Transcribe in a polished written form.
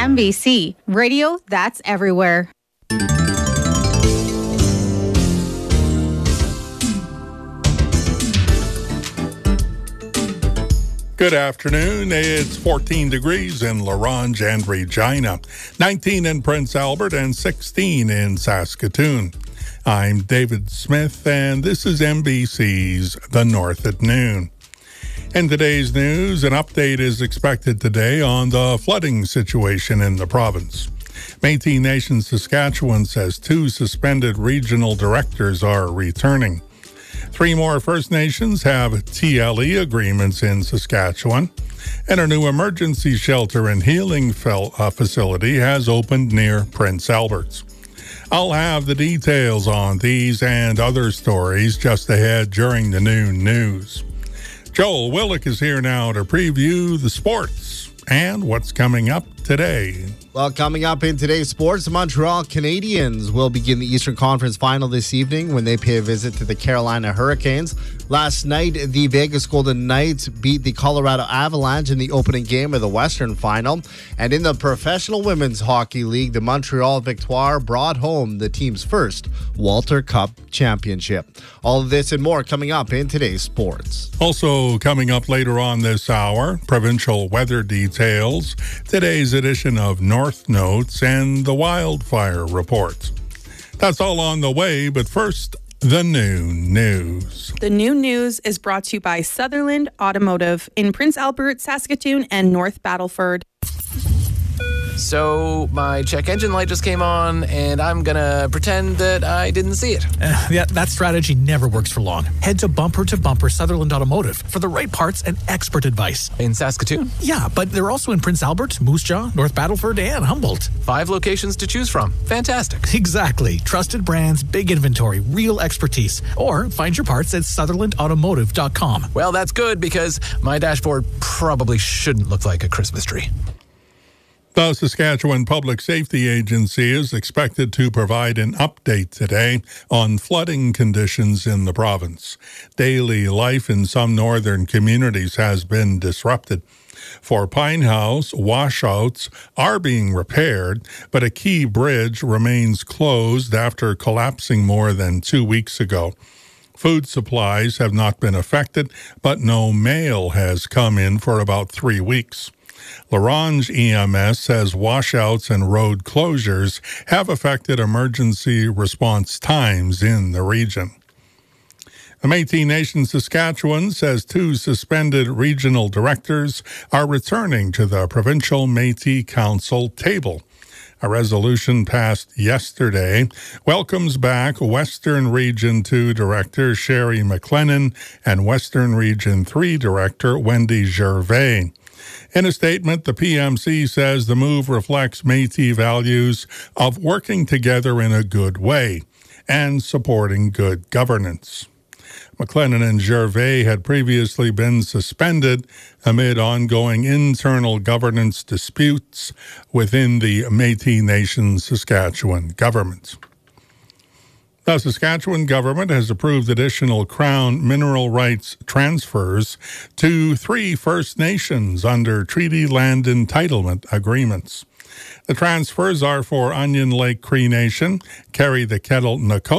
MBC, radio that's everywhere. Good afternoon. It's 14 degrees in La Ronge and Regina, 19 in Prince Albert, and 16 in Saskatoon. I'm David Smith, and this is NBC's The North at Noon. In today's news, an update is expected today on the flooding situation in the province. Métis Nation Saskatchewan says 2 suspended regional directors are returning. 3 more First Nations have TLE agreements in Saskatchewan, and a new emergency shelter and healing facility has opened near Prince Albert. I'll have the details on these and other stories just ahead during the noon news. Joel Willick is here now to preview the sports and what's coming up today. Well, coming up in today's sports, the Montreal Canadiens will begin the Eastern Conference Final this evening when they pay a visit to the Carolina Hurricanes. Last night, the Vegas Golden Knights beat the Colorado Avalanche in the opening game of the Western Final. And in the Professional Women's Hockey League, the Montreal Victoire brought home the team's first Walter Cup championship. All of this and more coming up in today's sports. Also coming up later on this hour, provincial weather details, today's edition of North Notes, and the wildfire report. That's all on the way, but first, the noon news. The noon news is brought to you by Sutherland Automotive in Prince Albert, Saskatoon, and North Battleford. So my check engine light just came on, and I'm gonna pretend that I didn't see it. Yeah, that strategy never works for long. Head to Bumper Sutherland Automotive for the right parts and expert advice. In Saskatoon? Yeah, but they're also in Prince Albert, Moose Jaw, North Battleford, and Humboldt. 5 locations to choose from. Fantastic. Exactly. Trusted brands, big inventory, real expertise. Or find your parts at SutherlandAutomotive.com. Well, that's good because my dashboard probably shouldn't look like a Christmas tree. The Saskatchewan Public Safety Agency is expected to provide an update today on flooding conditions in the province. Daily life in some northern communities has been disrupted. For Pine House, washouts are being repaired, but a key bridge remains closed after collapsing more than 2 weeks ago. Food supplies have not been affected, but no mail has come in for about 3 weeks. La Ronge EMS says washouts and road closures have affected emergency response times in the region. The Métis Nation Saskatchewan says 2 suspended regional directors are returning to the Provincial Métis Council table. A resolution passed yesterday welcomes back Western Region 2 Director Sherry McLennan and Western Region 3 Director Wendy Gervais. In a statement, the PMC says the move reflects Métis values of working together in a good way and supporting good governance. McLennan and Gervais had previously been suspended amid ongoing internal governance disputes within the Métis Nation Saskatchewan government. The Saskatchewan government has approved additional Crown mineral rights transfers to 3 First Nations under treaty land entitlement agreements. The transfers are for Onion Lake Cree Nation, Carry the Kettle Nakota